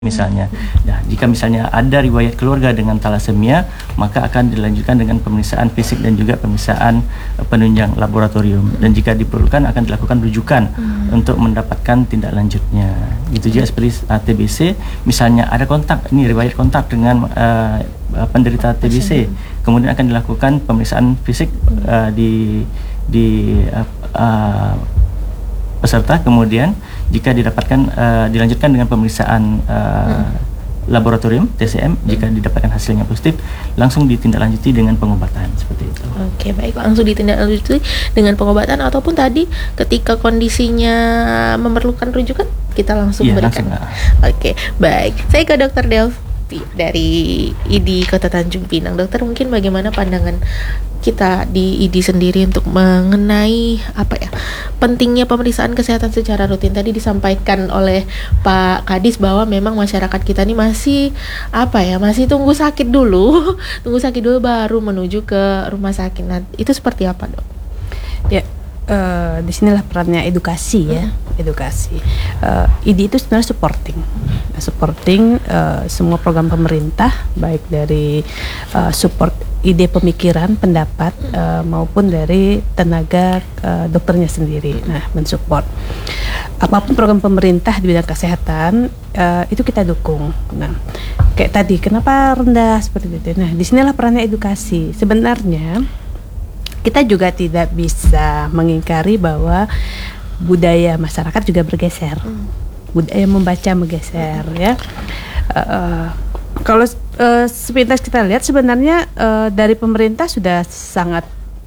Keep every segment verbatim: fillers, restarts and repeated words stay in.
misalnya. Nah, jika misalnya ada riwayat keluarga dengan thalassemia, maka akan dilanjutkan dengan pemeriksaan fisik dan juga pemeriksaan uh, penunjang laboratorium. Dan jika diperlukan akan dilakukan rujukan hmm. untuk mendapatkan tindak lanjutnya. Gitu juga seperti uh, T B C, misalnya ada kontak, ini riwayat kontak dengan uh, penderita T B C, kemudian akan dilakukan pemeriksaan fisik uh, di di uh, uh, peserta, kemudian jika didapatkan uh, dilanjutkan dengan pemeriksaan uh, hmm. laboratorium T C M, jika didapatkan hasilnya positif langsung ditindaklanjuti dengan pengobatan seperti itu. Oke, baik, langsung ditindaklanjuti dengan pengobatan ataupun tadi ketika kondisinya memerlukan rujukan kita langsung ya, berikan. Langsung, uh. Oke, baik. Saya ke Dokter Delvi dari I D I Kota Tanjung Pinang. Dokter, mungkin bagaimana pandangan kita di I D I sendiri untuk mengenai apa ya pentingnya pemeriksaan kesehatan secara rutin. Tadi disampaikan oleh Pak Kadis bahwa memang masyarakat kita ini masih apa ya masih tunggu sakit dulu tunggu sakit dulu baru menuju ke rumah sakit. Nah, itu seperti apa, Dok? Ya, uh, disinilah perannya edukasi ya, hmm. edukasi. Uh, I D I itu sebenarnya supporting, supporting uh, semua program pemerintah, baik dari uh, support ide pemikiran, pendapat uh, maupun dari tenaga uh, dokternya sendiri. Nah, mensupport apapun program pemerintah di bidang kesehatan uh, itu kita dukung. Nah, kayak tadi kenapa rendah seperti itu. Nah, disinilah perannya edukasi. Sebenarnya kita juga tidak bisa mengingkari bahwa budaya masyarakat juga bergeser. Budaya membaca bergeser ya. Uh, Kalau uh, sepintas kita lihat sebenarnya uh, dari pemerintah sudah sangat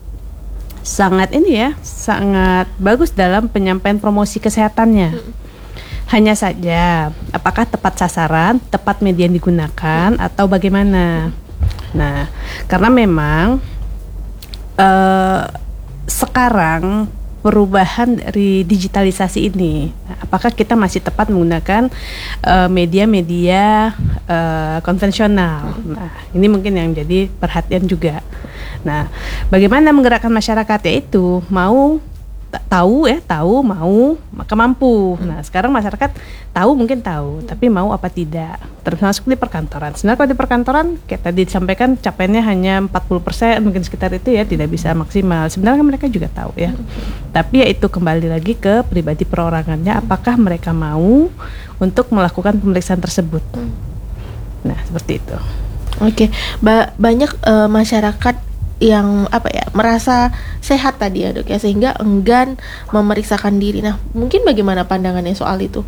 sangat ini ya, sangat bagus dalam penyampaian promosi kesehatannya. Hmm. Hanya saja apakah tepat sasaran, tepat media yang digunakan atau bagaimana. Nah, karena memang uh, sekarang perubahan dari digitalisasi ini, apakah kita masih tepat menggunakan uh, media-media uh, konvensional? Nah, ini mungkin yang jadi perhatian juga. Nah, bagaimana menggerakkan masyarakat, yaitu mau t- tahu ya, tahu mau maka mampu. Nah, sekarang masyarakat tahu mungkin tahu, tapi mau apa tidak, termasuk di perkantoran. Sebenarnya kalau di perkantoran, kayak tadi disampaikan capaiannya hanya empat puluh persen mungkin sekitar itu ya, tidak bisa maksimal. Sebenarnya mereka juga tahu ya. Tapi ya itu kembali lagi ke pribadi perorangannya, apakah mereka mau untuk melakukan pemeriksaan tersebut. Nah, seperti itu. Oke, ba- banyak uh, masyarakat yang apa ya merasa sehat tadi ya, Dok ya, sehingga enggan memeriksakan diri. Nah, mungkin bagaimana pandangannya soal itu?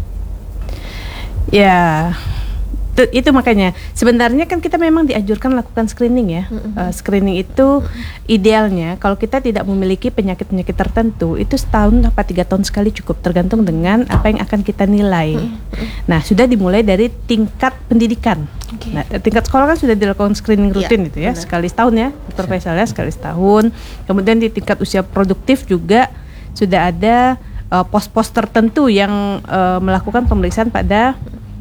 Ya, itu, itu makanya sebenarnya kan kita memang dianjurkan lakukan screening ya. Mm-hmm. Uh, screening itu idealnya kalau kita tidak memiliki penyakit-penyakit tertentu itu setahun atau tiga tahun sekali cukup, tergantung dengan apa yang akan kita nilai. Mm-hmm. Nah, sudah dimulai dari tingkat pendidikan. Okay. Nah, tingkat sekolah kan sudah dilakukan screening rutin, ya, itu ya, benar. Sekali setahun ya, Dokter Faisal ya, sekali setahun. Kemudian di tingkat usia produktif juga sudah ada uh, pos-pos tertentu yang uh, melakukan pemeriksaan pada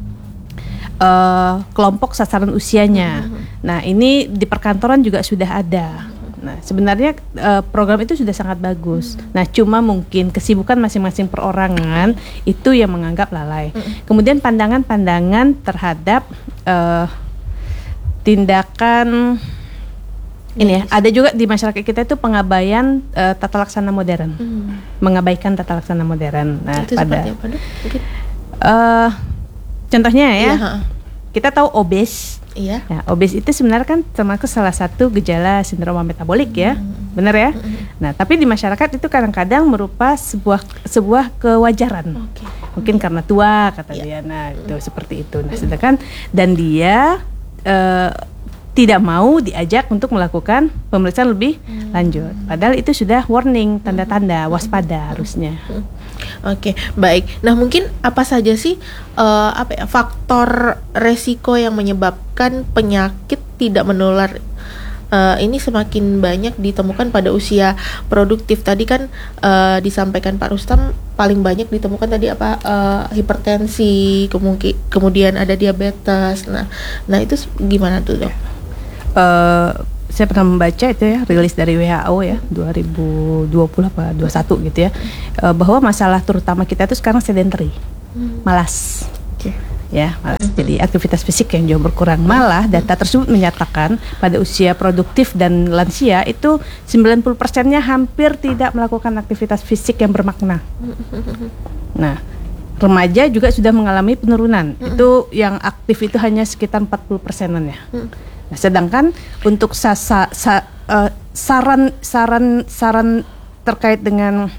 uh, kelompok sasaran usianya. Mm-hmm. Nah, ini di perkantoran juga sudah ada. Nah, sebenarnya uh, program itu sudah sangat bagus. Nah, cuma mungkin kesibukan masing-masing perorangan itu yang menganggap lalai. Kemudian pandangan-pandangan terhadap uh, tindakan ini ya, ada juga di masyarakat kita itu pengabaian uh, tata laksana modern, hmm. mengabaikan tata laksana modern. Nah, itu pada seperti apa, Dok? Mungkin. Uh, contohnya ya, Iya, kita tahu obes. Iya. Nah, obes itu sebenarnya kan termasuk salah satu gejala sindroma metabolik ya, hmm. benar ya. Hmm. Nah, tapi di masyarakat itu kadang-kadang merupakan sebuah sebuah kewajaran. Okay. Mungkin karena tua kata yeah. dia. Nah, itu hmm. seperti itu. Nah, sedangkan dan dia uh, tidak mau diajak untuk melakukan pemeriksaan lebih hmm. lanjut. Padahal itu sudah warning, tanda-tanda waspada harusnya. Hmm. Oke, okay, baik. Nah, mungkin apa saja sih uh, apa ya faktor resiko yang menyebabkan penyakit tidak menular uh, ini semakin banyak ditemukan pada usia produktif? Tadi kan uh, disampaikan Pak Rustam paling banyak ditemukan tadi apa uh, hipertensi, kemungkin kemudian ada diabetes. Nah, nah itu gimana tuh, Dok? Uh, saya pernah membaca itu ya, rilis dari W H O ya dua ribu dua puluh apa dua puluh satu gitu ya, uh, bahwa masalah terutama kita itu sekarang sedentary, hmm. malas. Okay. ya, malah jadi aktivitas fisik yang jauh berkurang. Malah data tersebut menyatakan pada usia produktif dan lansia itu sembilan puluh persennya hampir tidak melakukan aktivitas fisik yang bermakna. Nah, remaja juga sudah mengalami penurunan. Itu yang aktif itu hanya sekitar empat puluh persenan ya. Nah, sedangkan untuk sasa, sa, uh, saran saran saran terkait dengan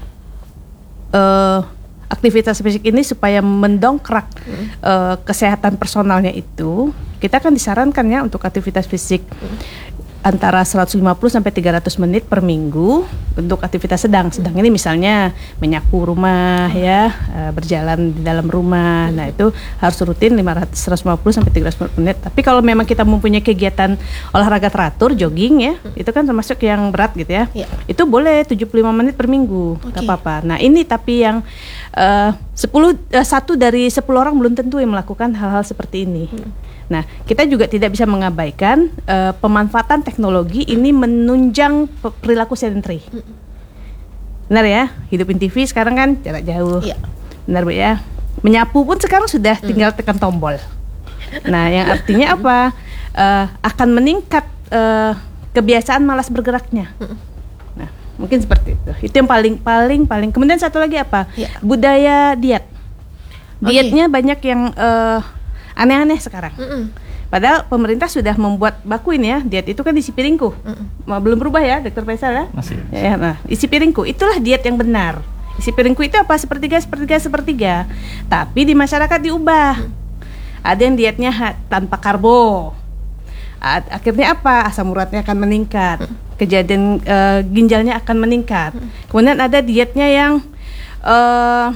uh, aktivitas fisik ini supaya mendongkrak hmm. uh, kesehatan personalnya itu, kita kan disarankan ya untuk aktivitas fisik hmm. antara seratus lima puluh sampai tiga ratus menit per minggu untuk aktivitas sedang. Sedang ini misalnya menyapu rumah ya, uh, berjalan di dalam rumah. Nah, itu harus rutin lima ratus, seratus lima puluh sampai tiga ratus menit. Tapi kalau memang kita mempunyai kegiatan olahraga teratur, jogging ya, hmm. itu kan termasuk yang berat gitu ya. ya. Itu boleh tujuh puluh lima menit per minggu, enggak okay. apa-apa. Nah, ini tapi yang uh, sepuluh uh, satu dari sepuluh orang belum tentu yang melakukan hal-hal seperti ini. Hmm. Nah, kita juga tidak bisa mengabaikan uh, pemanfaatan teknologi ini menunjang perilaku sedentary. Benar ya, hidupin T V sekarang kan jarak jauh. Iya. Benar Bu ya. Menyapu pun sekarang sudah tinggal tekan tombol. Nah, yang artinya apa? Uh, akan meningkat uh, kebiasaan malas bergeraknya. Nah, mungkin seperti itu. Itu yang paling paling paling. Kemudian satu lagi apa? Iya. Budaya diet. Dietnya okay. banyak yang uh, aneh-aneh sekarang. Mm-mm. Padahal pemerintah sudah membuat baku ini ya, diet itu kan isi piringku. Mm-mm. Belum berubah ya, Dokter Faisal ya? Masih. Ya, nah, isi piringku itulah diet yang benar. Isi piringku itu apa? Sepertiga, sepertiga, sepertiga. Tapi di masyarakat diubah. Mm. Ada yang dietnya ha- tanpa karbo. A- akhirnya apa? Asam uratnya akan meningkat. Mm. Kejadian uh, ginjalnya akan meningkat. Mm. Kemudian ada dietnya yang uh,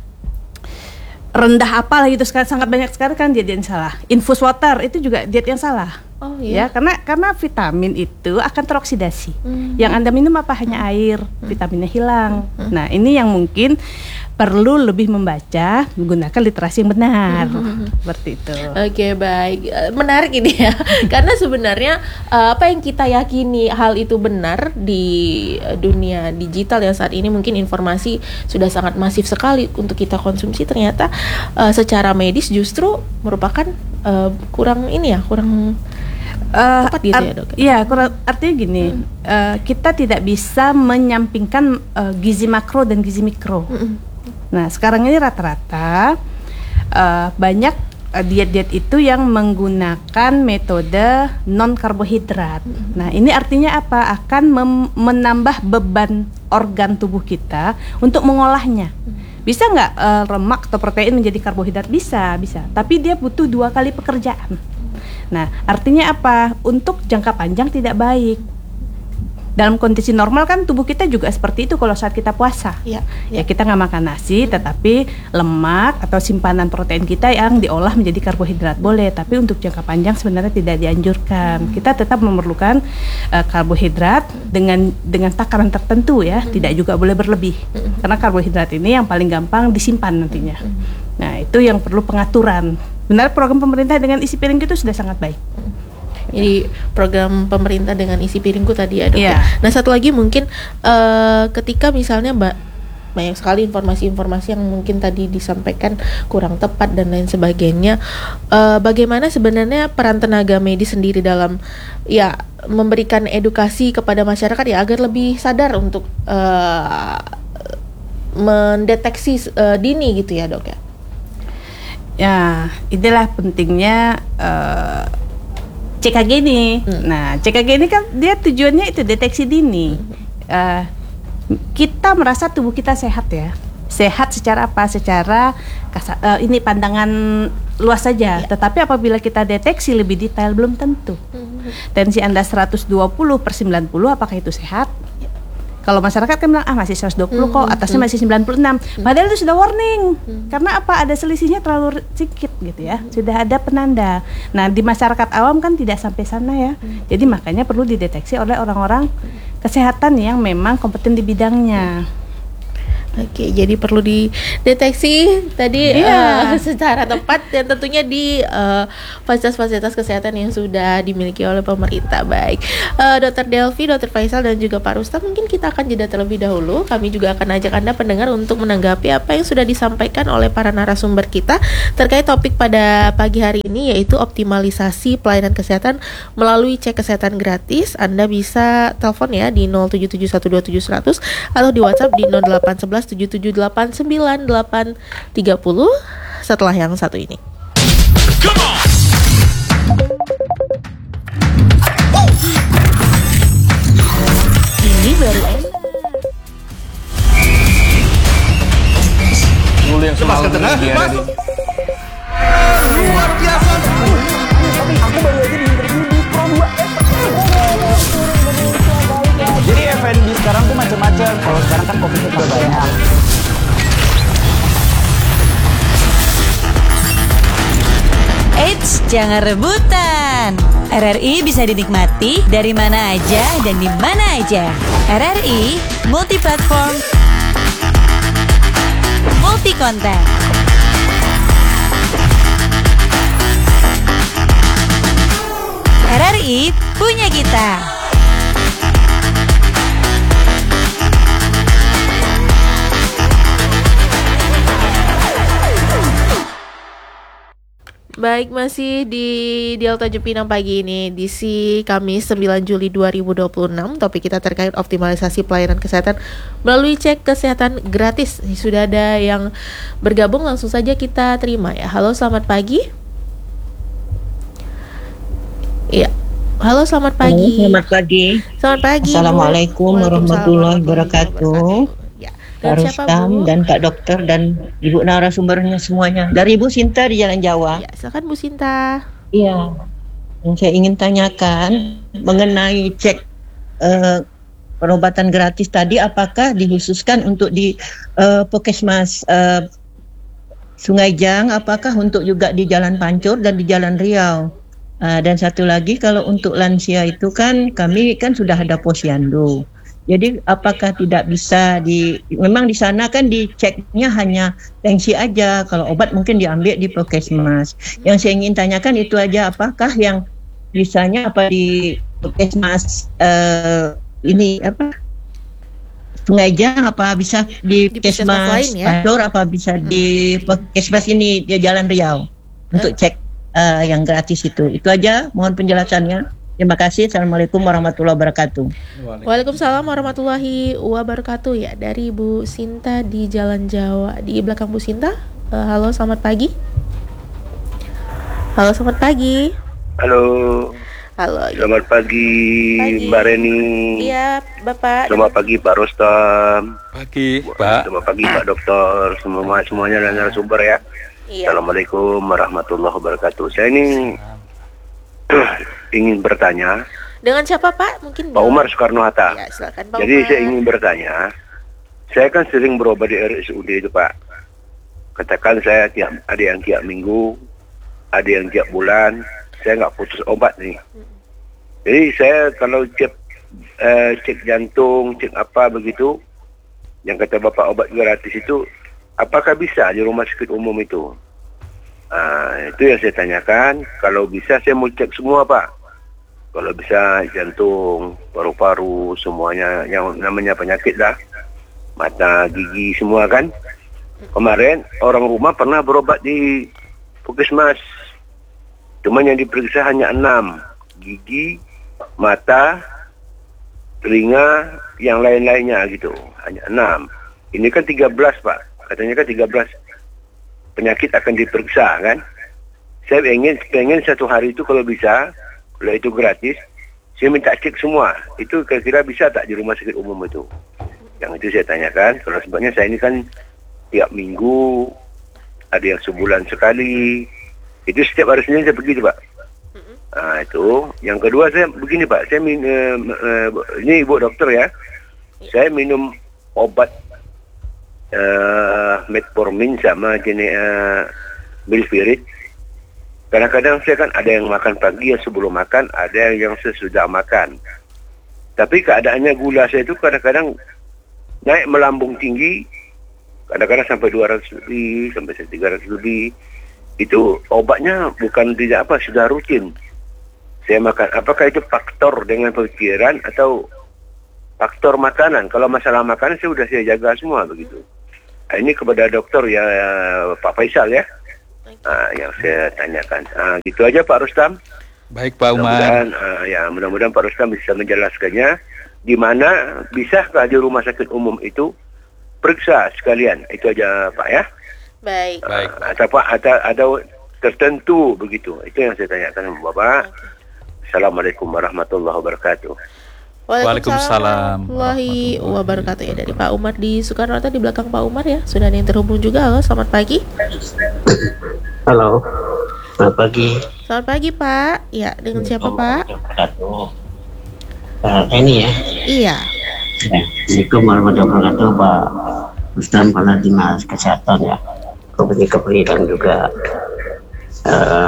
rendah apalah gitu, sekarang sangat banyak sekali kan diet yang salah. Infus water itu juga diet yang salah. Oh iya. Ya, karena karena vitamin itu akan teroksidasi. Hmm. Yang Anda minum apa hanya air, hmm. vitaminnya hilang. Hmm. Nah, ini yang mungkin perlu lebih membaca, menggunakan literasi yang benar. Hmm. Seperti itu. Oke, okay, baik. Menarik ini ya. Karena sebenarnya apa yang kita yakini hal itu benar di dunia digital yang saat ini mungkin informasi sudah sangat masif sekali untuk kita konsumsi, ternyata uh, secara medis justru merupakan uh, kurang ini ya, kurang Uh, tepat gitu art- ya dok? Iya, kurang, artinya gini, hmm. uh, kita tidak bisa menyampingkan uh, gizi makro dan gizi mikro. Hmm. Nah, sekarang ini rata-rata uh, banyak uh, diet-diet itu yang menggunakan metode non karbohidrat. Hmm. Nah, ini artinya apa? Akan mem- menambah beban organ tubuh kita untuk mengolahnya. Hmm. Bisa nggak uh, lemak atau protein menjadi karbohidrat? Bisa, bisa. Tapi dia butuh dua kali pekerjaan. Nah, artinya apa? Untuk jangka panjang tidak baik. Dalam kondisi normal kan tubuh kita juga seperti itu kalau saat kita puasa. Ya, ya. ya kita nggak makan nasi, tetapi lemak atau simpanan protein kita yang diolah menjadi karbohidrat boleh. Tapi untuk jangka panjang sebenarnya tidak dianjurkan. Hmm. Kita tetap memerlukan uh, karbohidrat dengan dengan takaran tertentu ya. Hmm. Tidak juga boleh berlebih. Hmm. Karena karbohidrat ini yang paling gampang disimpan nantinya. Hmm. Nah, itu yang perlu pengaturan. Benar, program pemerintah dengan isi piring itu sudah sangat baik. Jadi program pemerintah dengan isi piringku tadi ya dok. Yeah. Nah, satu lagi mungkin uh, ketika misalnya mbak banyak sekali informasi-informasi yang mungkin tadi disampaikan kurang tepat dan lain sebagainya, uh, bagaimana sebenarnya peran tenaga medis sendiri dalam ya memberikan edukasi kepada masyarakat ya agar lebih sadar untuk uh, mendeteksi uh, dini gitu ya dok ya. Ya, itulah pentingnya uh, C K G ini. Hmm. Nah, C K G ini kan dia tujuannya itu deteksi dini. Uh, kita merasa tubuh kita sehat ya. Sehat secara apa? Secara kasar, uh, ini pandangan luas saja. Ya. Tetapi apabila kita deteksi lebih detail belum tentu. Hmm. Tensi Anda seratus dua puluh per sembilan puluh, apakah itu sehat? Kalau masyarakat kan bilang, ah masih seratus dua puluh kok, atasnya masih sembilan puluh enam. Padahal itu sudah warning. Karena apa? Ada selisihnya terlalu sedikit gitu ya. Sudah ada penanda. Nah, di masyarakat awam kan tidak sampai sana ya. Jadi makanya perlu dideteksi oleh orang-orang kesehatan yang memang kompeten di bidangnya. Oke, jadi perlu dideteksi tadi Iya. uh, secara tepat dan tentunya di uh, fasilitas-fasilitas kesehatan yang sudah dimiliki oleh pemerintah. Baik, uh, Dokter Delvi, Dokter Faisal dan juga Pak Rustam, mungkin kita akan jeda terlebih dahulu. Kami juga akan ajak Anda pendengar untuk menanggapi apa yang sudah disampaikan oleh para narasumber kita terkait topik pada pagi hari ini, yaitu optimalisasi pelayanan kesehatan melalui cek kesehatan gratis. Anda bisa telepon ya di nol tujuh tujuh satu dua tujuh seratus atau di WhatsApp di nol delapan satu satu tujuh tujuh delapan sembilan delapan tiga nol setelah yang satu ini. Ini baru enak. Dulu yang selalu di Luar biasa. Aku baru aja di interview di Pro dua. Jadi F and B sekarang tuh macam-macam. Kalau sekarang kan kopi udah banyak. Eits, jangan rebutan. R R I bisa dinikmati dari mana aja dan di mana aja. R R I multi platform, multi konten. R R I punya kita. Baik, masih di Dialog Tanjung Pinang pagi ini, edisi Kamis sembilan Juli dua ribu dua puluh enam. Topik kita terkait optimalisasi pelayanan kesehatan melalui cek kesehatan gratis. Sudah ada yang bergabung, langsung saja kita terima ya. Halo, selamat pagi. Iya. Halo, selamat pagi. Halo, selamat pagi. Selamat pagi. Assalamualaikum Bu. warahmatullahi wabarakatuh. Ya. Pak Dan siapa, Rustam Bu? dan Pak Dokter dan Ibu narasumbernya semuanya. Dari Ibu Sinta di Jalan Jawa. Ya, silakan Bu Sinta. Iya. Yang saya ingin tanyakan mengenai cek eh, perobatan gratis tadi, apakah dikhususkan untuk di eh, Puskesmas eh, Sungai Jang, apakah untuk juga di Jalan Pancur dan di Jalan Riau? Uh, dan satu lagi, kalau untuk lansia itu kan kami kan sudah ada posyandu. Jadi apakah tidak bisa di, memang di sana kan diceknya hanya tensi aja, kalau obat mungkin diambil di Puskesmas. Yang saya ingin tanyakan itu aja, apakah yang bisanya apa di Puskesmas uh, ini apa Sungai Jang, apa bisa di Di puskesmas Puskesmas lain ya? Pancur, apa bisa di Puskesmas ini di Jalan Riau untuk cek Uh, yang gratis itu. Itu aja, mohon penjelasannya. Terima kasih. Assalamualaikum warahmatullahi wabarakatuh. Waalaikumsalam warahmatullahi wabarakatuh. Ya, dari Bu Sinta di Jalan Jawa. Di belakang Bu Sinta. Uh, halo, selamat pagi. Halo, selamat pagi. Halo. Halo. ya. Selamat pagi, Pagi. Mbak Reni. Iya, Bapak. Selamat pagi Pak Rustam. Pagi, Pak. Selamat pagi Pak Dokter. Semua semuanya dan narasumber ya. Iya. Assalamualaikum warahmatullahi wabarakatuh. Saya ini ingin bertanya. Dengan siapa, Pak? Mungkin Pak Umar Soekarno Hatta. Ya, silakan Pak Jadi Umar. saya ingin bertanya. Saya kan sering berobat di R S U D itu Pak. Katakan saya tiap ada yang tiap minggu, ada yang tiap bulan. Saya nggak putus obat nih. Jadi saya kalau cek eh, cek jantung, cek apa begitu, yang kata Bapak obat gratis itu, apakah bisa di rumah sakit umum itu? Nah, itu yang saya tanyakan. Kalau bisa saya mau cek semua Pak. Kalau bisa jantung, paru-paru, semuanya yang namanya penyakit lah. Mata, gigi, semua kan. Kemarin orang rumah pernah berobat di Puskesmas. Cuma yang diperiksa hanya enam. Gigi, mata, telinga, yang lain-lainnya gitu. Hanya enam. Ini kan tiga belas Pak. Katanya kan tiga belas penyakit akan diperiksa kan. Saya ingin pengen satu hari itu kalau bisa, kalau itu gratis, saya minta cek semua. Itu kira-kira bisa tak di rumah sakit umum itu? Yang itu saya tanyakan. Kalau sebabnya saya ini kan tiap minggu, ada yang sebulan sekali. Itu setiap hari Senin saya pergi Pak. Nah itu. Yang kedua saya begini Pak, saya min, uh, uh, ini Ibu Dokter ya. Saya minum obat Uh, metformin sama jenis uh, milvirit. Kadang-kadang saya kan ada yang makan pagi, yang sebelum makan, ada yang sesudah makan. Tapi keadaannya gula saya itu kadang-kadang naik melambung tinggi, Kadang-kadang sampai dua ratus lebih, sampai tiga ratus lebih. Itu obatnya bukan tidak apa, sudah rutin. Saya makan. Apakah itu faktor dengan pikiran atau faktor makanan? Kalau masalah makanan saya sudah saya jaga semua begitu. Nah, ini kepada dokter ya Pak Faisal ya. Nah, yang saya tanyakan. Nah, gitu aja Pak Rustam. Baik Pak Umar. Mudah-mudahan, uh, ya mudah-mudahan Pak Rustam bisa menjelaskannya. Di mana bisakah di rumah sakit umum itu periksa sekalian? Itu aja Pak ya. Baik. Baik. Uh, atau Pak ada ada tertentu begitu. Itu yang saya tanyakan Bapak. Okay. Assalamualaikum warahmatullahi wabarakatuh. Waalaikumsalam warahmatullahi wabarakatuh. Ya, dari Pak Umar di Soekarno-Hatta, di belakang Pak Umar ya. Sudah ada yang terhubung juga. Halo, selamat pagi. Halo, selamat pagi. Selamat pagi Pak. Ya, dengan siapa Pak? Uh, ini ya. Iya. Assalamualaikum warahmatullahi wabarakatuh Pak Rustam, Kepala Dinas Kesehatan ya. Komisi Kepri dan juga uh,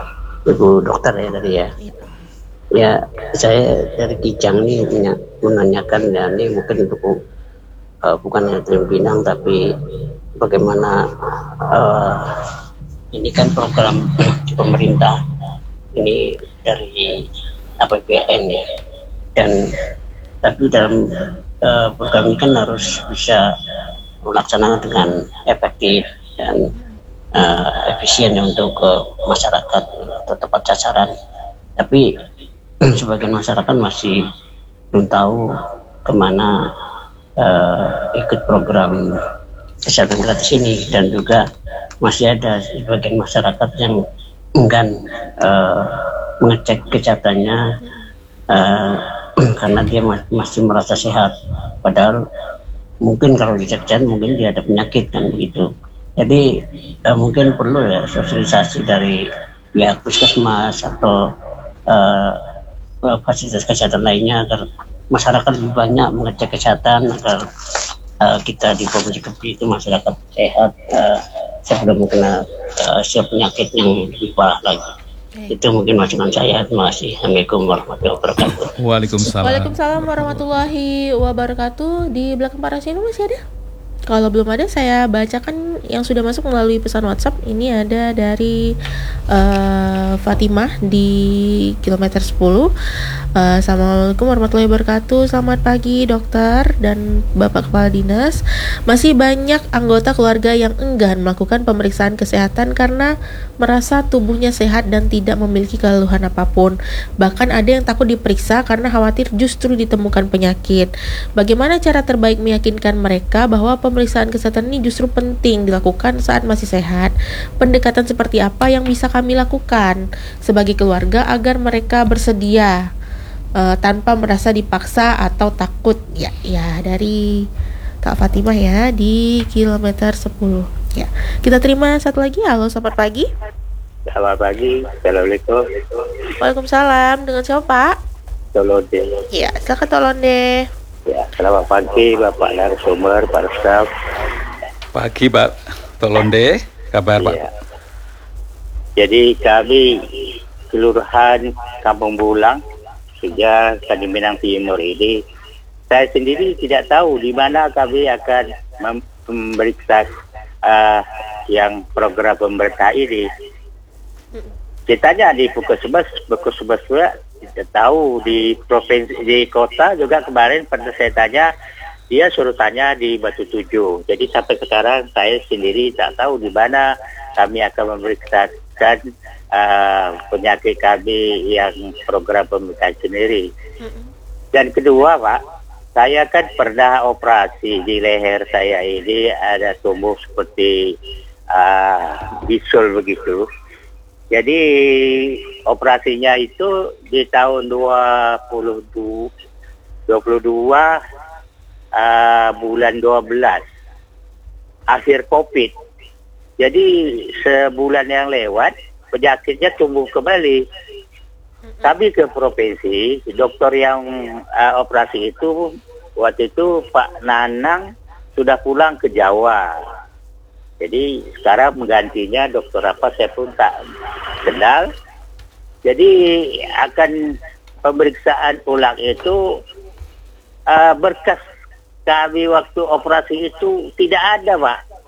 Ibu Dokter ya tadi ya. Iya. Ya, saya dari Kijang nih menanyakan ya, ini mungkin untuk uh, bukan hanya Tanjung Pinang tapi bagaimana uh, ini kan program di pemerintah ini dari A P B N ya, dan tapi dalam uh, program ini kan harus bisa melaksanakan dengan efektif dan uh, efisien untuk uh, masyarakat atau tepat sasaran. Tapi sebagian masyarakat masih belum tahu kemana uh, ikut program kesehatan gratis ini, dan juga masih ada sebagian masyarakat yang enggan uh, mengecek kesehatannya uh, karena dia ma- masih merasa sehat, padahal mungkin kalau dicek mungkin dia ada penyakit kan begitu. Jadi uh, mungkin perlu ya sosialisasi dari pihak puskesmas atau uh, fasilitas kesehatan lainnya agar masyarakat lebih banyak mengecek kesehatan, agar uh, kita di Komisi Kepri itu masyarakat sehat uh, sebelum kena uh, siap penyakit yang lebih parah lagi. Okay. Itu mungkin masukan saya. Terima kasih. Assalamualaikum warahmatullahi wabarakatuh. Waalaikumsalam. Waalaikumsalam warahmatullahi wabarakatuh. Di belakang Pak Rasino masih ada? Kalau belum ada, saya bacakan yang sudah masuk melalui pesan WhatsApp. Ini ada dari uh, Fatimah di kilometer sepuluh. Uh, Assalamualaikum warahmatullahi wabarakatuh. Selamat pagi dokter dan Bapak Kepala Dinas. Masih banyak anggota keluarga yang enggan melakukan pemeriksaan kesehatan karena merasa tubuhnya sehat dan tidak memiliki keluhan apapun. Bahkan ada yang takut diperiksa karena khawatir justru ditemukan penyakit. Bagaimana cara terbaik meyakinkan mereka bahwa pemeriksaan kesehatan ini justru penting dilakukan saat masih sehat? Pendekatan seperti apa yang bisa kami lakukan sebagai keluarga agar mereka bersedia uh, tanpa merasa dipaksa atau takut? Ya, ya dari Kak Fatimah ya di kilometer sepuluh. Ya, kita terima satu lagi. Halo, selamat pagi. Selamat pagi. Assalamualaikum. Waalaikumsalam. Dengan siapa Pak? Tolonde. Ya, silakan Tolonde. Ya, selamat pagi Bapak narasumber, Pak Rustam. Pagi Pak Tolonde, kabar Pak? Ya. Jadi kami Kelurahan Kampung Bulang, sejak Tanjung Pinang Timur ini, saya sendiri tidak tahu di mana kami akan mem- memeriksa uh, yang program pemerintah ini. Kita tanya di Puskesmas, Puskesmas juga tidak tahu, di provinsi, di kota juga kemarin pernah saya tanya, dia suruh tanya di Batu Tujuh. Jadi sampai sekarang saya sendiri tak tahu di mana kami akan memeriksakan uh, penyakit kami yang program pemerintah sendiri. Dan kedua Pak, saya kan pernah operasi di leher saya ini, ada tumbuh seperti uh, bisul begitu. Jadi operasinya itu di tahun dua puluh dua uh, bulan dua belas akhir Covid. Jadi sebulan yang lewat penyakitnya tumbuh kembali. Kami ke provinsi, dokter yang uh, operasi itu waktu itu Pak Nanang sudah pulang ke Jawa. Jadi sekarang menggantinya dokter apa saya pun tak kenal. Jadi akan pemeriksaan ulang itu uh, berkas kami waktu operasi itu tidak ada Pak.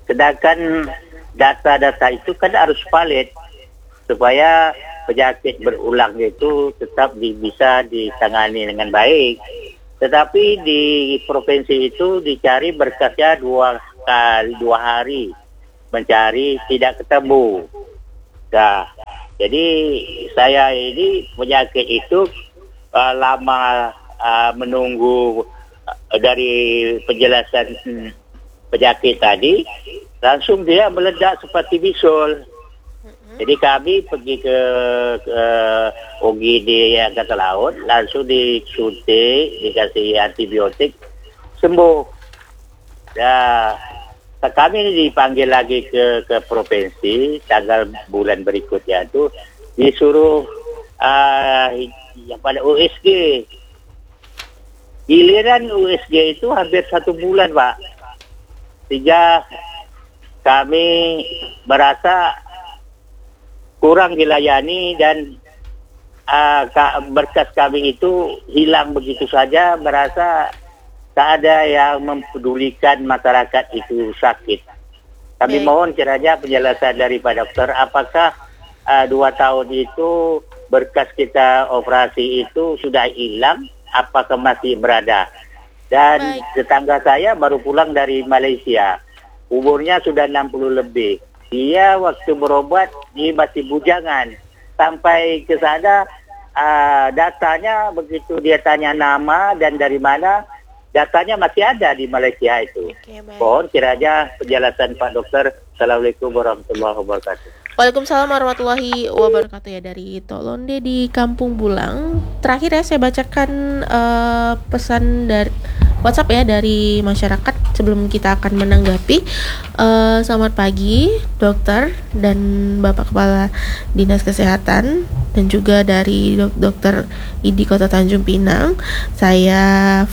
Sedangkan data-data itu kan harus valid supaya penyakit berulang itu tetap di, bisa ditangani dengan baik. Tetapi di provinsi itu dicari berkasnya dua kali dua hari mencari tidak ketemu. Nah, jadi saya ini penyakit itu uh, lama uh, menunggu uh, dari penjelasan hmm, penyakit tadi, langsung dia meledak seperti bisul. Jadi kami pergi ke, ke O G D Angkatan Laut, langsung disuntik, dikasih antibiotik, sembuh. Nah, kami ini dipanggil lagi ke ke provinsi tanggal bulan berikutnya itu disuruh uh, yang pada U S G. Giliran U S G itu hampir satu bulan, Pak. Sehingga kami merasa kurang dilayani dan uh, berkas kami itu hilang begitu saja, merasa tak ada yang mempedulikan masyarakat itu sakit. Kami Baik. mohon kiranya penjelasan dari Pak Dokter, apakah uh, dua tahun itu berkas kita operasi itu sudah hilang, apakah masih berada? Dan Baik. tetangga saya baru pulang dari Malaysia, umurnya sudah enam puluh lebih. Dia waktu berobat dia masih bujangan. Sampai ke sana uh, datanya begitu dia tanya nama dan dari mana, datanya masih ada di Malaysia itu. Okay, mohon kiranya penjelasan Pak Dokter. Assalamualaikum warahmatullahi wabarakatuh. Waalaikumsalam warahmatullahi wabarakatuh ya, dari Tolonde di Kampung Bulang. Terakhir ya saya bacakan uh, pesan dari WhatsApp ya dari masyarakat sebelum kita akan menanggapi. Uh, selamat pagi dokter dan Bapak Kepala Dinas Kesehatan dan juga dari dok- dokter I D Kota Tanjung Pinang. Saya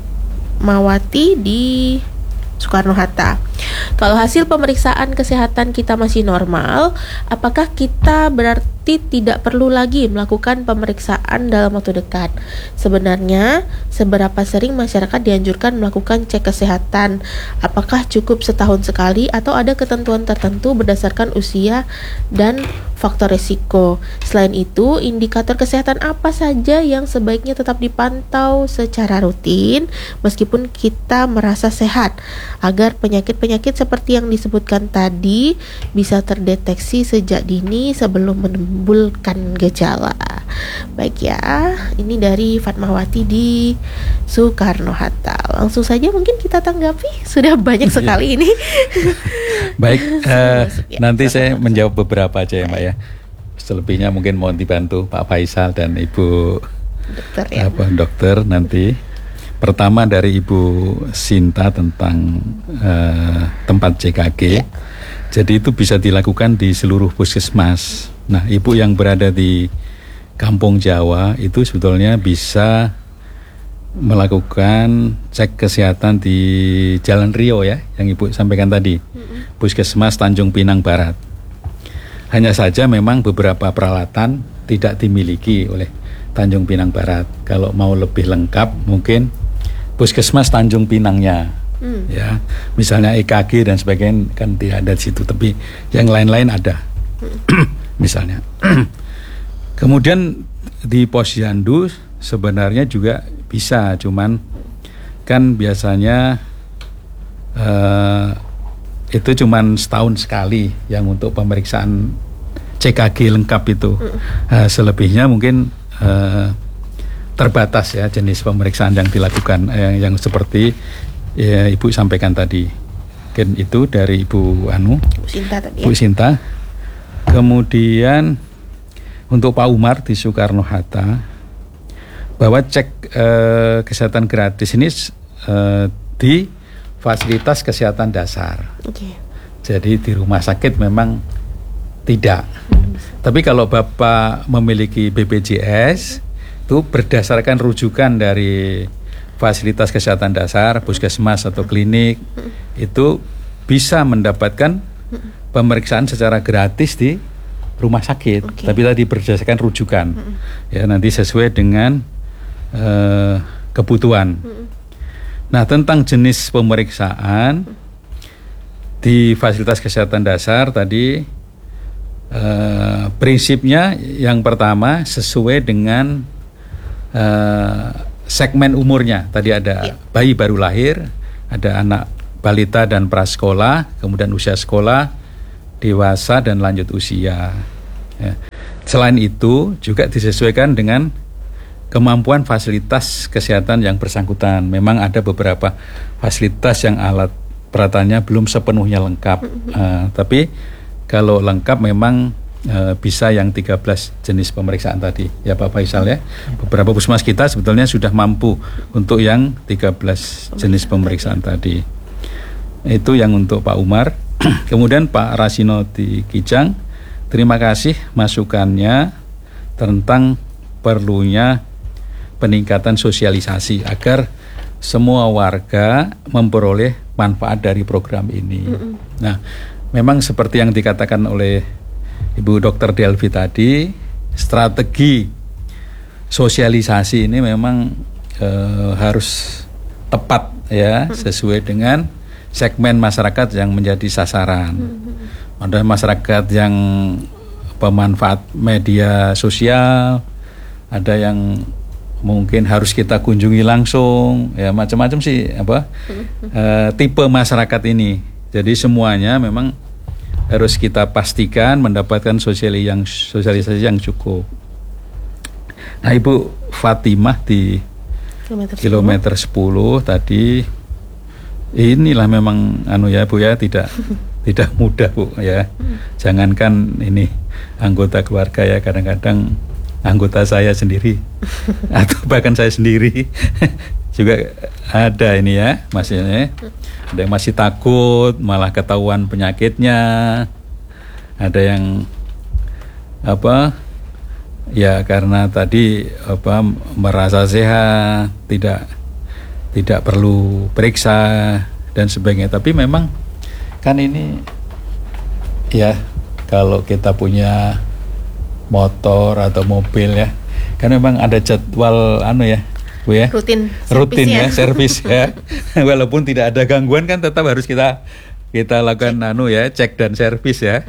Fatmawati di Soekarno-Hatta. Kalau hasil pemeriksaan kesehatan kita masih normal, apakah kita berarti tidak perlu lagi melakukan pemeriksaan dalam waktu dekat? Sebenarnya, seberapa sering masyarakat dianjurkan melakukan cek kesehatan? Apakah cukup setahun sekali atau ada ketentuan tertentu berdasarkan usia dan faktor risiko? Selain itu, indikator kesehatan apa saja yang sebaiknya tetap dipantau secara rutin meskipun kita merasa sehat, agar penyakit-penyakit seperti yang disebutkan tadi bisa terdeteksi sejak dini sebelum menimbulkan gejala. Baik ya, ini dari Fatmawati di Soekarno-Hatta. Langsung saja mungkin kita tanggapi, sudah banyak sekali ini. Baik, uh, nanti saya menjawab beberapa aja ya Mbak ya. Selebihnya mungkin mohon dibantu Pak Faisal dan Ibu Dokter, ya. apa, dokter nanti. Pertama dari Ibu Sinta tentang uh, tempat C K G. Ya. Jadi itu bisa dilakukan di seluruh puskesmas. Nah, Ibu yang berada di Kampung Jawa itu sebetulnya bisa melakukan cek kesehatan di Jalan Rio ya, yang Ibu sampaikan tadi. Mm-hmm. Puskesmas Tanjung Pinang Barat. Hanya saja memang beberapa peralatan tidak dimiliki oleh Tanjung Pinang Barat. Kalau mau lebih lengkap mungkin Puskesmas Tanjung Pinangnya, hmm. ya, misalnya E K G dan sebagainya kan tidak ada di situ, tapi yang lain-lain ada, hmm. misalnya. Kemudian di Posyandu sebenarnya juga bisa, cuman kan biasanya uh, itu cuman setahun sekali yang untuk pemeriksaan C K G lengkap itu. Hmm. Uh, selebihnya mungkin uh, terbatas ya jenis pemeriksaan yang dilakukan eh, yang seperti ya, Ibu sampaikan tadi. Mungkin itu dari Ibu Anu Bu Sinta tadi. Ya? Bu Sinta. Kemudian untuk Pak Umar di Soekarno-Hatta, bahwa cek eh, kesehatan gratis ini eh, di fasilitas kesehatan dasar. Okay. Jadi di rumah sakit memang tidak. Hmm. Tapi kalau Bapak memiliki B P J S itu berdasarkan rujukan dari fasilitas kesehatan dasar, puskesmas atau klinik, itu bisa mendapatkan pemeriksaan secara gratis di rumah sakit. Okay. Tapi tadi berdasarkan rujukan, ya nanti sesuai dengan uh, kebutuhan. Nah, tentang jenis pemeriksaan, di fasilitas kesehatan dasar tadi eh, prinsipnya yang pertama sesuai dengan eh, segmen umurnya. Tadi ada bayi baru lahir, ada anak balita dan prasekolah, kemudian usia sekolah, dewasa dan lanjut usia. Ya. Selain itu juga disesuaikan dengan kemampuan fasilitas kesehatan yang bersangkutan. Memang ada beberapa fasilitas yang alat perawatannya belum sepenuhnya lengkap, uh, tapi kalau lengkap memang uh, bisa yang tiga belas jenis pemeriksaan tadi ya Pak Faisal ya. Beberapa puskesmas kita sebetulnya sudah mampu untuk yang tiga belas jenis pemeriksaan tadi. Itu yang untuk Pak Umar. Kemudian Pak Rasino di Kijang, terima kasih masukannya tentang perlunya peningkatan sosialisasi agar semua warga memperoleh manfaat dari program ini. Mm-mm. Nah, memang seperti yang dikatakan oleh Ibu Dokter Delvi tadi, strategi sosialisasi ini memang e, harus tepat ya, mm-hmm. sesuai dengan segmen masyarakat yang menjadi sasaran. Mm-hmm. Ada masyarakat yang pemanfaat media sosial, ada yang mungkin harus kita kunjungi langsung, ya macam-macam sih apa e, tipe masyarakat ini. Jadi semuanya memang harus kita pastikan mendapatkan sosialisasi yang sosialisasi yang cukup. Nah, Ibu Fatimah di kilometer, kilometer sepuluh tadi, inilah memang anu ya Bu ya, tidak tidak mudah Bu ya. Jangankan ini anggota keluarga ya, kadang-kadang anggota saya sendiri atau bahkan saya sendiri juga ada ini ya, maksudnya ada yang masih takut malah ketahuan penyakitnya, ada yang apa ya karena tadi apa merasa sehat tidak tidak perlu periksa dan sebagainya. Tapi memang kan ini ya kalau kita punya motor atau mobil ya, kan memang ada jadwal anu ya Bu ya, rutin rutin ya, servis ya. Walaupun tidak ada gangguan kan tetap harus kita kita lakukan cek. anu ya, cek dan servis ya.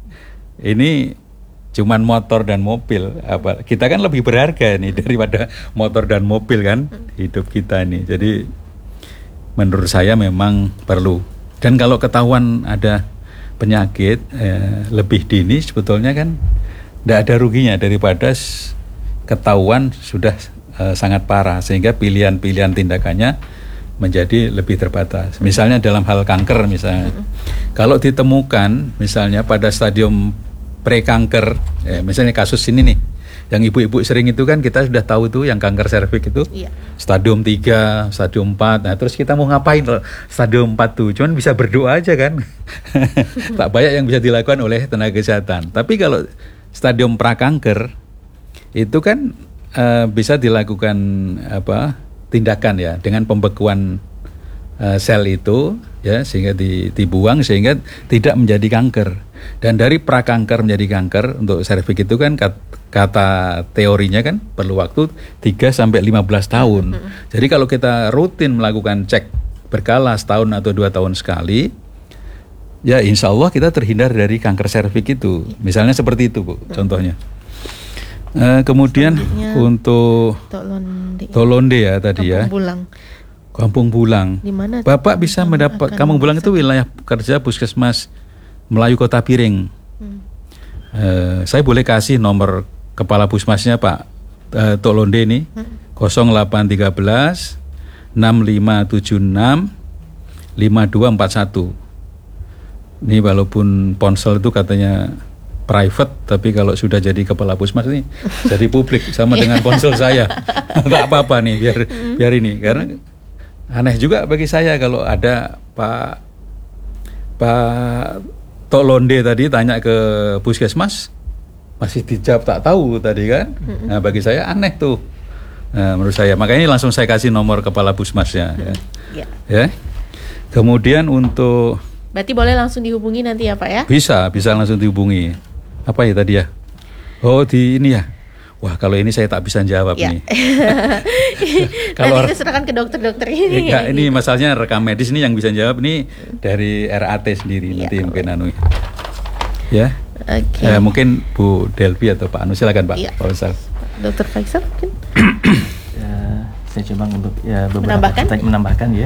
Ini cuman motor dan mobil, apa kita kan lebih berharga nih daripada motor dan mobil kan hidup kita nih. Jadi menurut saya memang perlu. Dan kalau ketahuan ada penyakit eh, lebih dini sebetulnya kan tidak ada ruginya daripada ketahuan sudah uh, sangat parah, sehingga pilihan-pilihan tindakannya menjadi lebih terbatas. Misalnya dalam hal kanker misalnya, mm-hmm. kalau ditemukan misalnya pada stadium pre-kanker, ya, misalnya kasus ini nih, yang ibu-ibu sering itu kan kita sudah tahu tuh yang kanker serviks itu, yeah. stadium tiga, stadium empat, nah terus kita mau ngapain loh stadium empat tuh, cuman bisa berdoa aja kan, tak banyak yang bisa dilakukan oleh tenaga kesehatan. Tapi kalau stadium prakanker itu kan uh, bisa dilakukan apa tindakan ya dengan pembekuan uh, sel itu ya sehingga di, dibuang sehingga tidak menjadi kanker. Dan dari prakanker menjadi kanker untuk serviks itu kan kat, kata teorinya kan perlu waktu tiga sampai lima belas tahun. Mm-hmm. Jadi kalau kita rutin melakukan cek berkala setahun atau dua tahun sekali, ya insya Allah kita terhindar dari kanker serviks itu. Misalnya seperti itu Bu, contohnya. Uh, kemudian untuk Tolonde. Tolonde ya tadi Kampung ya. Bulang. Kampung Bulang. Dimana Bapak bisa mendapat Kampung Bulang itu wilayah kerja Puskesmas Melayu Kota Piring. Hmm. Uh, saya boleh kasih nomor kepala puskesmasnya Pak uh, Tolonde ini hmm. nol delapan tiga belas enam lima tujuh enam lima dua empat satu. Ini walaupun ponsel itu katanya private, tapi kalau sudah jadi kepala puskesmas ini jadi publik sama dengan ponsel saya. Tak apa-apa nih biar biar ini, karena aneh juga bagi saya kalau ada Pak Pak Tolonde tadi tanya ke puskesmas masih dijawab tak tahu tadi kan. Nah bagi saya aneh tuh. Nah, menurut saya makanya ini langsung saya kasih nomor kepala puskesmasnya ya. Ya. Ya. Kemudian untuk berarti boleh langsung dihubungi nanti ya Pak ya? Bisa, bisa langsung dihubungi. Apa ya tadi ya? Oh di ini ya. wah kalau ini saya tak bisa jawab Ya. nih. Kalau nanti kita serahkan ke dokter-dokter ini. Enggak, ini masalahnya rekam medis ini yang bisa jawab nih dari R A T sendiri Ya. nanti mungkin anu. Ya. Oke. Eh, mungkin Bu Delvi atau Pak Anu silakan Pak. Ya. Pak Faisal. Dokter Faisal mungkin. Ya, saya coba untuk ya, beberapa Menambahkan? pertanyaan menambahkan ya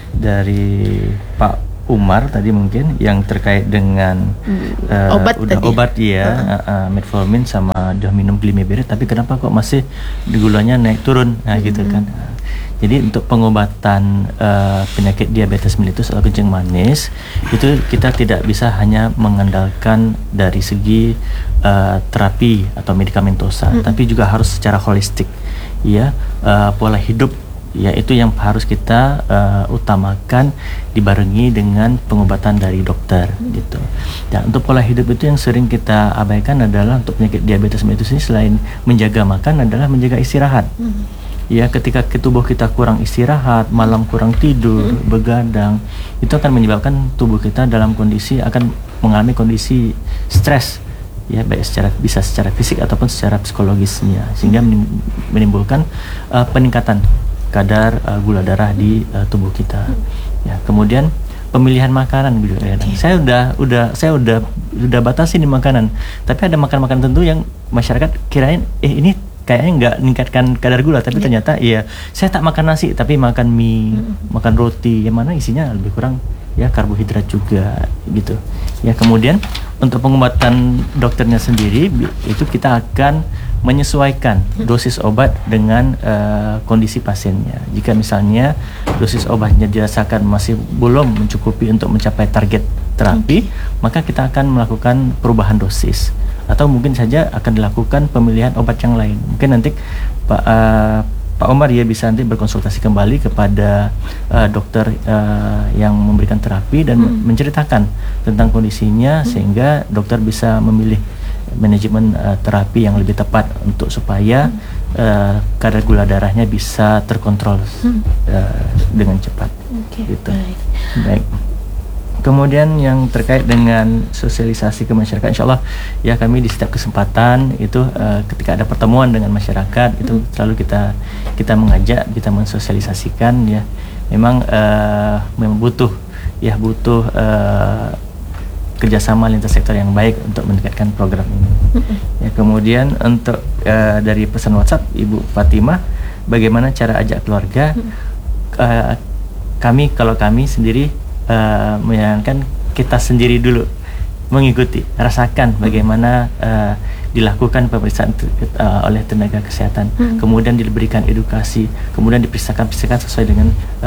dari Pak Umar tadi mungkin yang terkait dengan Hmm, uh, obat udah tadi. obat ya uh, uh, metformin sama udah minum glimepiride tapi kenapa kok masih gulanya naik turun nah gitu kan. Uh, jadi untuk pengobatan uh, penyakit diabetes mellitus atau kencing manis itu kita tidak bisa hanya mengandalkan dari segi uh, terapi atau medikamentosa, Hmm. tapi juga harus secara holistik ya, uh, pola hidup ya itu yang harus kita uh, utamakan dibarengi dengan pengobatan dari dokter gitu. Dan untuk pola hidup itu yang sering kita abaikan adalah untuk penyakit diabetes mellitus ini selain menjaga makan adalah menjaga istirahat. Hmm. Ya ketika tubuh kita kurang istirahat, malam kurang tidur, hmm. begadang, itu akan menyebabkan tubuh kita dalam kondisi akan mengalami kondisi stres ya baik secara bisa secara fisik ataupun secara psikologisnya sehingga menimbulkan uh, peningkatan kadar uh, gula darah di uh, tubuh kita. Ya, kemudian pemilihan makanan gitu ya. Saya udah udah saya udah udah batasi di makanan. Tapi ada makan-makan tentu yang masyarakat kirain eh ini kayaknya nggak meningkatkan kadar gula, tapi yeah. ternyata iya saya tak makan nasi tapi makan mie, mm. makan roti yang mana isinya lebih kurang ya karbohidrat juga gitu. Ya, kemudian untuk pengobatan dokternya sendiri itu kita akan menyesuaikan dosis obat dengan uh, kondisi pasiennya. Jika misalnya dosis obatnya dirasakan masih belum mencukupi untuk mencapai target terapi, okay. maka kita akan melakukan perubahan dosis atau mungkin saja akan dilakukan pemilihan obat yang lain. Mungkin nanti Pak uh, Pak Omar ya bisa nanti berkonsultasi kembali kepada uh, dokter uh, yang memberikan terapi dan hmm. menceritakan tentang kondisinya hmm. sehingga dokter bisa memilih manajemen uh, terapi yang lebih tepat untuk supaya hmm. uh, kadar gula darahnya bisa terkontrol hmm. uh, dengan cepat. Okay, gitu. Baik. Baik. Kemudian yang terkait dengan sosialisasi ke masyarakat, insya Allah ya kami di setiap kesempatan itu uh, ketika ada pertemuan dengan masyarakat hmm. itu selalu kita kita mengajak, kita mensosialisasikan ya. Memang uh, memang butuh ya butuh uh, kerjasama lintas sektor yang baik untuk mendekatkan program ini. Mm-hmm. Ya, kemudian untuk uh, dari pesan WhatsApp Ibu Fatimah, bagaimana cara ajak keluarga? Mm-hmm. Uh, kami kalau kami sendiri uh, menyarankan kita sendiri dulu mengikuti, rasakan bagaimana uh, dilakukan pemeriksaan uh, oleh tenaga kesehatan, mm-hmm. kemudian diberikan edukasi, kemudian diperiksakan-periksakan sesuai dengan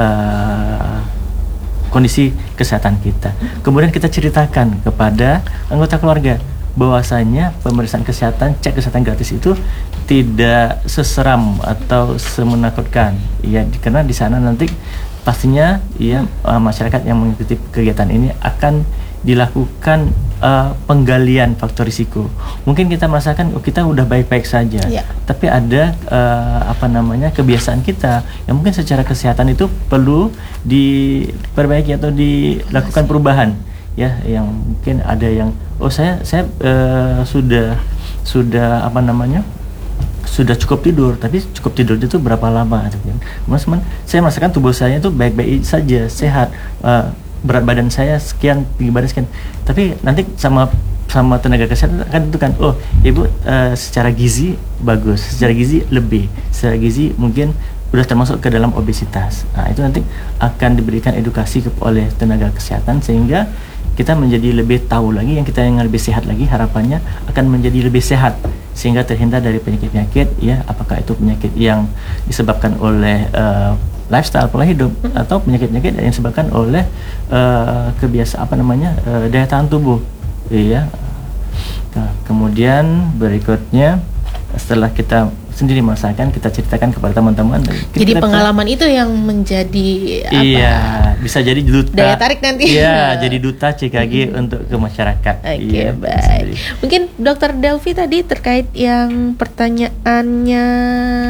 uh, kondisi kesehatan kita. Kemudian kita ceritakan kepada anggota keluarga bahwasanya pemeriksaan kesehatan, cek kesehatan gratis itu tidak seseram atau semenakutkan. Ya, karena di sana nanti pastinya ya masyarakat yang mengikuti kegiatan ini akan dilakukan uh, penggalian faktor risiko. Mungkin kita merasakan oh, kita udah baik-baik saja, ya. Tapi ada uh, apa namanya kebiasaan kita yang mungkin secara kesehatan itu perlu diperbaiki atau dilakukan perubahan, ya. Yang mungkin ada yang oh saya saya uh, sudah sudah apa namanya sudah cukup tidur, tapi cukup tidur itu berapa lama? Teman-teman, saya merasakan tubuh saya itu baik-baik saja, sehat. Uh, berat badan saya sekian, tinggi badan sekian, tapi nanti sama sama tenaga kesehatan akan tentukan oh ibu uh, secara gizi bagus, secara gizi lebih, secara gizi mungkin sudah termasuk ke dalam obesitas. Nah, itu nanti akan diberikan edukasi ke, oleh tenaga kesehatan sehingga kita menjadi lebih tahu lagi, yang kita yang lebih sehat lagi harapannya akan menjadi lebih sehat sehingga terhindar dari penyakit-penyakit ya, apakah itu penyakit yang disebabkan oleh uh, lifestyle, pola hidup, atau penyakit-penyakit yang disebabkan oleh uh, kebiasaan apa namanya uh, daya tahan tubuh, iya. Nah, kemudian berikutnya setelah kita sendiri merasakan, kita ceritakan kepada teman-teman. Jadi kita, pengalaman itu yang menjadi apa? Iya, bisa jadi duta. Daya tarik nanti. Iya, jadi duta C K G hmm. untuk ke masyarakat. Oke, okay, iya, baik. Mungkin Dokter Delvi tadi terkait yang pertanyaannya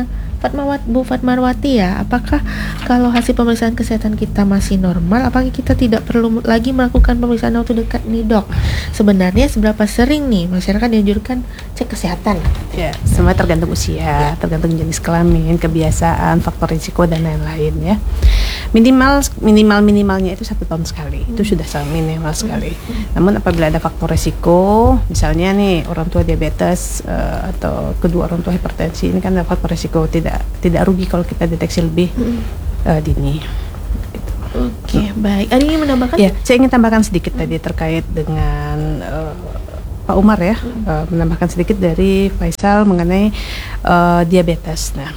Fatmawati, Bu Fatmawati ya, apakah kalau hasil pemeriksaan kesehatan kita masih normal, apakah kita tidak perlu lagi melakukan pemeriksaan waktu dekat nih dok? Sebenarnya seberapa sering nih masyarakat dianjurkan cek kesehatan? Ya, semua tergantung usia, tergantung jenis kelamin, kebiasaan, faktor risiko dan lain-lain ya. Minimal minimal minimalnya itu satu tahun sekali, itu sudah sangat minimal sekali. Namun apabila ada faktor risiko, misalnya nih orang tua diabetes uh, atau kedua orang tua hipertensi, ini kan ada faktor risiko, tidak tidak rugi kalau kita deteksi lebih uh, dini. Gitu. Oke, baik. Ada yang menambahkan? Ya, saya ingin tambahkan sedikit tadi terkait dengan uh, Pak Umar ya, uh, menambahkan sedikit dari Faisal mengenai uh, diabetes. Nah,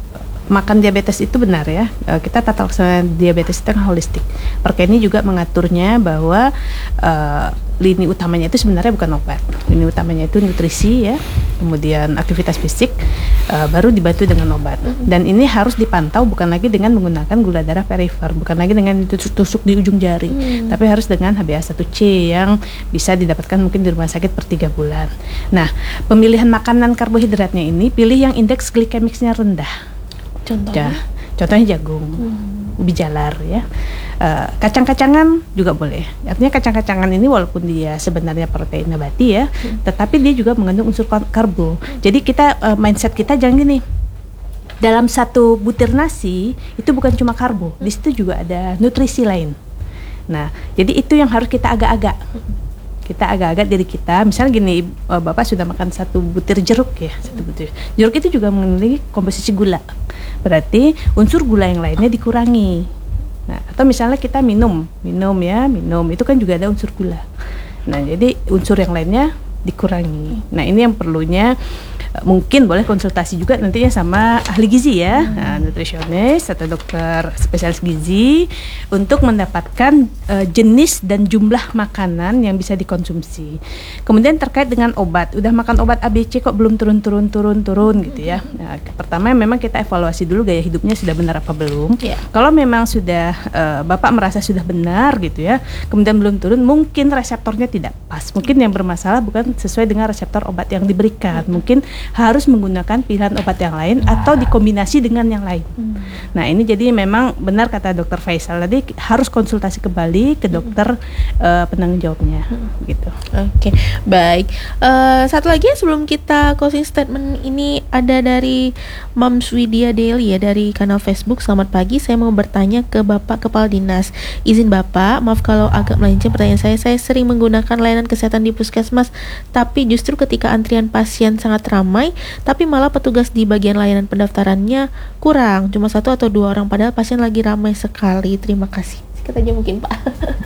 makan diabetes itu benar ya, uh, kita tata laksana diabetes itu kan holistik. Perka ini juga mengaturnya bahwa uh, lini utamanya itu sebenarnya bukan obat, lini utamanya itu nutrisi ya, kemudian aktivitas fisik, uh, baru dibantu dengan obat. Dan ini harus dipantau bukan lagi dengan menggunakan gula darah perifer, bukan lagi dengan tusuk-tusuk di ujung jari, hmm. tapi harus dengan H b A satu C yang bisa didapatkan mungkin di rumah sakit per tiga bulan. Nah, pemilihan makanan karbohidratnya ini pilih yang indeks glikemiknya rendah. Contohnya? Ya, contohnya jagung, hmm. ubi jalar ya. Uh, kacang-kacangan juga boleh. Artinya kacang-kacangan ini walaupun dia sebenarnya protein nabati ya, hmm. tetapi dia juga mengandung unsur karbo. Jadi kita uh, mindset kita jangan gini. Dalam satu butir nasi itu bukan cuma karbo, di situ juga ada nutrisi lain. Nah, jadi itu yang harus kita agak-agak. Kita agak-agak diri kita. Misalnya gini, uh, Bapak sudah makan satu butir jeruk ya, satu butir. Jeruk itu juga memiliki komposisi gula. Berarti unsur gula yang lainnya dikurangi. Nah, atau misalnya kita minum, minum ya, minum itu kan juga ada unsur gula. Nah, jadi unsur yang lainnya dikurangi. Nah, ini yang perlunya mungkin boleh konsultasi juga nantinya sama ahli gizi ya, hmm. nah, nutrisionis atau dokter spesialis gizi untuk mendapatkan uh, jenis dan jumlah makanan yang bisa dikonsumsi. Kemudian terkait dengan obat, udah makan obat A B C kok belum turun-turun turun-turun gitu ya. Nah, pertama memang kita evaluasi dulu gaya hidupnya sudah benar apa belum. Yeah. Kalau memang sudah uh, Bapak merasa sudah benar gitu ya, kemudian belum turun, mungkin reseptornya tidak pas. Mungkin yang bermasalah bukan sesuai dengan reseptor obat yang diberikan. Mungkin harus menggunakan pilihan obat yang lain atau dikombinasi dengan yang lain. Hmm. Nah, ini jadi memang benar kata dokter Faisal tadi harus konsultasi kembali ke dokter hmm. uh, penanggung jawabnya, hmm. gitu. Oke, okay. Baik. Uh, satu lagi sebelum kita closing statement ini ada dari Mams Widya Deli ya dari kanal Facebook. Selamat pagi, saya mau bertanya ke Bapak Kepala Dinas. Izin Bapak, maaf kalau agak melenceng pertanyaan saya. Saya sering menggunakan layanan kesehatan di puskesmas, tapi justru ketika antrian pasien sangat ramai, tapi malah petugas di bagian layanan pendaftarannya kurang, cuma satu atau dua orang, padahal pasien lagi ramai sekali. Terima kasih. Sedikit aja mungkin Pak.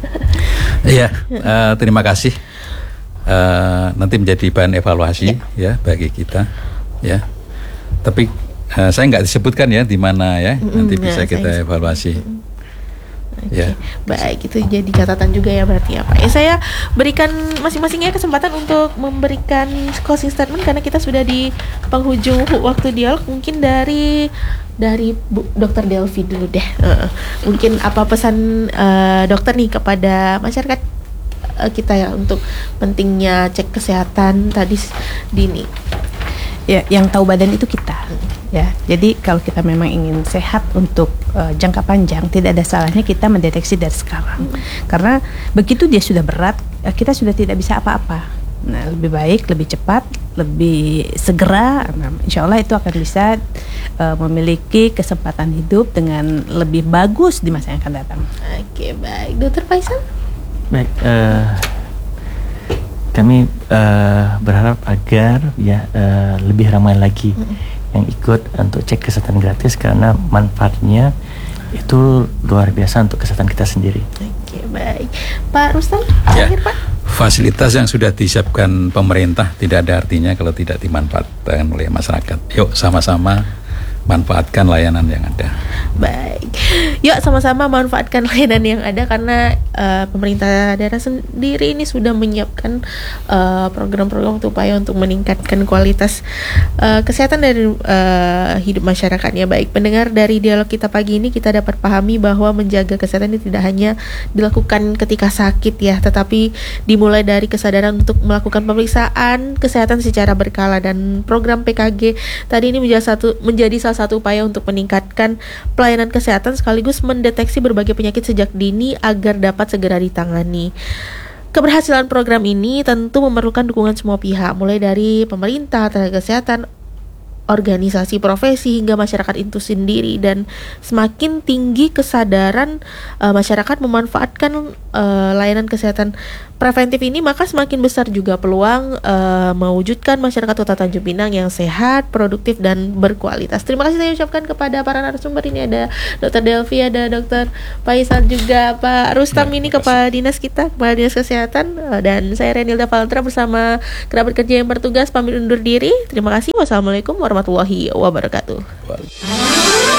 Iya, uh, terima kasih. Uh, nanti menjadi bahan evaluasi ya, ya bagi kita ya. Tapi uh, saya nggak disebutkan ya di mana ya, mm-hmm, nanti bisa ya, kita saya evaluasi. Mm-hmm. Oke, okay. Ya. Baik, itu jadi catatan juga ya berarti ya Pak. Ya, saya berikan masing-masingnya kesempatan untuk memberikan closing statement karena kita sudah di penghujung waktu dialog. Mungkin dari dari Bu, Dokter Delvi dulu deh. Uh, mungkin apa pesan uh, dokter nih kepada masyarakat uh, kita ya untuk pentingnya cek kesehatan tadi dini. Ya, yang tahu badan itu kita. Ya, jadi kalau kita memang ingin sehat untuk uh, jangka panjang, tidak ada salahnya kita mendeteksi dari sekarang. Hmm. Karena begitu dia sudah berat, uh, kita sudah tidak bisa apa-apa. Nah, lebih baik, lebih cepat, lebih segera. Nah, insya Allah itu akan bisa uh, memiliki kesempatan hidup dengan lebih bagus di masa yang akan datang. Oke, baik, Dokter Faisal. Baik. Uh... Kami uh, berharap agar ya uh, lebih ramai lagi mm-hmm. yang ikut untuk cek kesehatan gratis karena manfaatnya itu luar biasa untuk kesehatan kita sendiri. Oke, baik. Pak Rustam, ya, akhir Pak. Fasilitas yang sudah disiapkan pemerintah tidak ada artinya kalau tidak dimanfaatkan oleh masyarakat. Yuk sama-sama manfaatkan layanan yang ada. Baik, yuk sama-sama manfaatkan layanan yang ada karena uh, pemerintah daerah sendiri ini sudah menyiapkan uh, program-program upaya untuk meningkatkan kualitas uh, kesehatan dari uh, hidup masyarakatnya. Baik, pendengar, dari dialog kita pagi ini kita dapat pahami bahwa menjaga kesehatan ini tidak hanya dilakukan ketika sakit ya, tetapi dimulai dari kesadaran untuk melakukan pemeriksaan kesehatan secara berkala, dan program P K G tadi ini menjadi satu menjadi salah satu upaya untuk meningkatkan pelayanan kesehatan sekaligus mendeteksi berbagai penyakit sejak dini agar dapat segera ditangani. Keberhasilan program ini tentu memerlukan dukungan semua pihak, mulai dari pemerintah, tenaga kesehatan, organisasi profesi hingga masyarakat itu sendiri, dan semakin tinggi kesadaran uh, masyarakat memanfaatkan uh, layanan kesehatan preventif ini, maka semakin besar juga peluang uh, mewujudkan masyarakat Kota Tanjung Pinang yang sehat, produktif, dan berkualitas. Terima kasih saya ucapkan kepada para narasumber. Ini ada Dokter Delvi, ada Dokter Faisal, juga Pak Rustam, ya, ini Kepala Dinas kita, Kepala Dinas Kesehatan, uh, dan saya Renilda Valtra bersama kerabat kerja yang bertugas pamit undur diri. Terima kasih. Wassalamualaikum warahmatullahi wabarakatuh.